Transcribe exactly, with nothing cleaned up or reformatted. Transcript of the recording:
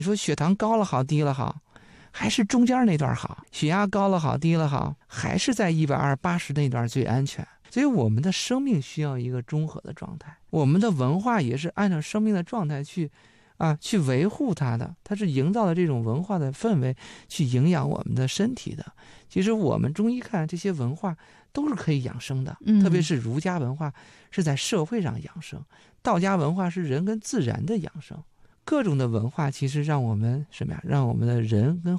你说血糖高了好，低了好，还是中间那段好？血压高了好，低了好，还是在一百二八十那段最安全？所以我们的生命需要一个中和的状态，我们的文化也是按照生命的状态去啊去维护它的，它是营造的这种文化的氛围去营养我们的身体的。其实我们中医看这些文化都是可以养生的， 嗯、 特别是儒家文化是在社会上养生，道家文化是人跟自然的养生。各种的文化其实让我们什么呀？让我们的人跟